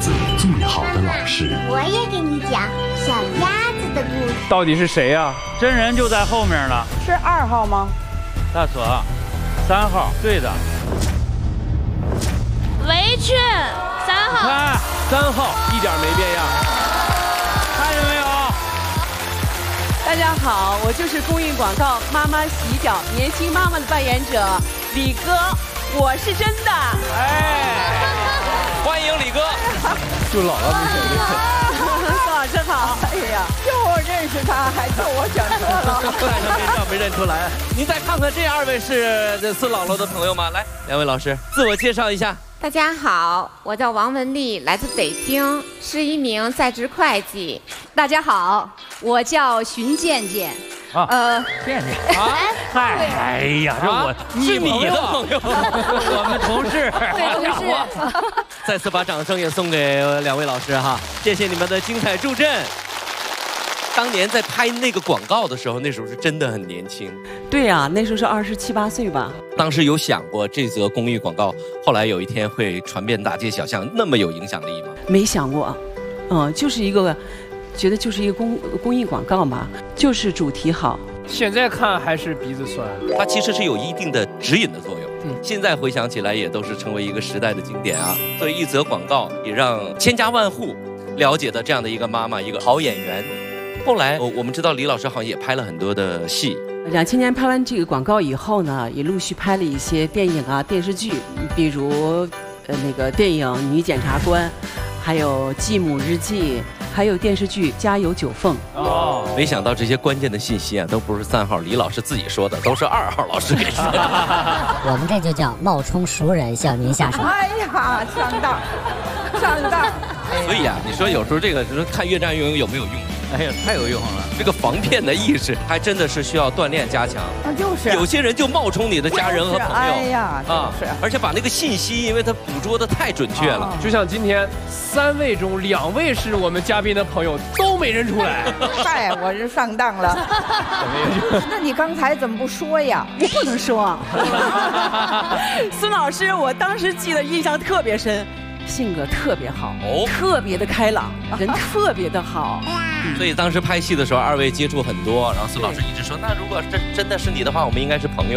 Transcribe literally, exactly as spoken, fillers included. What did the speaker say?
子最好的老师。 我也给你讲小鸭子的故事。 到底是谁呀？真人就在后面了。 是二号吗？ 大锁，三号，对的。 围裙，三号。 看， 三号一点没变样。 看见没有？ 大家好，我就是公益广告妈妈洗脚年轻妈妈的扮演者李哥，我是真的。 哎，欢迎李哥。 就姥姥没选对。 老师好。哎呀，就我认识他，还就我选错了。 戴上面罩没认出来。您再看看这二位是这四姥姥的朋友吗？来，两位老师自我介绍一下。 大家好，我叫王文丽，来自北京，是一名在职会计。 大家好，我叫荀健健。 啊， 呃， 健健啊，嗨，哎呀，这我是你的朋友， 我们同事， 对，同事。 再次把掌声也送给两位老师哈，谢谢你们的精彩助阵。当年在拍那个广告的时候，那时候是真的很年轻。 对呀、啊，那时候是二十七八岁吧。 当时有想过这则公益广告，后来有一天会传遍大街小巷，那么有影响力吗？ 没想过，嗯，就是一个，觉得就是一个公公益广告嘛，就是主题好。 现在看还是鼻子酸。 它其实是有一定的指引的作用。 对， 现在回想起来也都是成为一个时代的经典啊。所以一则广告也让千家万户了解的这样的一个妈妈，一个好演员。后来我我们知道李老师好像也拍了很多的戏。 两千年拍完这个广告以后呢，也陆续拍了一些电影啊、电视剧，比如呃那个电影《女检察官》，还有《继母日记》，还有电视剧《家有九凤》。 哦，没想到这些关键的信息啊，都不是三号李老师自己说的，都是二号老师给说的。 我们这就叫冒充熟人向您下手。 哎呀，上当，上当！ 所以啊，你说有时候这个就是看越战越勇有没有用？ 哎呀，太有用了！ 这个防骗的意识还真的是需要锻炼加强。 啊，就是。 有些人就冒充你的家人和朋友， 哎呀， 啊， 是， 而且把那个信息，因为他捕捉的太准确了。 就像今天三位中两位是我们嘉宾的朋友都没认出来。 嗨，我是上当了。那你刚才怎么不说呀？我不能说。孙老师，我当时记得印象特别深。性格特别好，哦，特别的开朗，人特别的好。 所以当时拍戏的时候，二位接触很多，然后孙老师一直说，那如果真真的是你的话，我们应该是朋友。